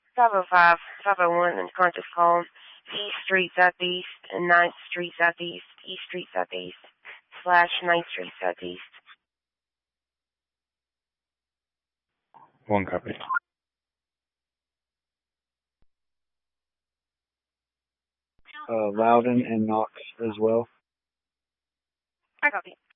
505, 501, and conscious column, East Street Southeast, and 9th Street Southeast, East Street Southeast, / 9th Street Southeast. One copy. Loudon and Knox as well. I copy.